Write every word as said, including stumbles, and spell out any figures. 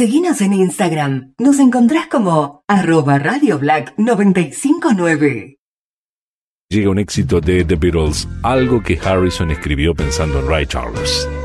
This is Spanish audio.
Seguinos en Instagram. Nos encontrás como arroba Radio Black noventa y cinco nueve. Llega un éxito de The Beatles, algo que Harrison escribió pensando en Ray Charles.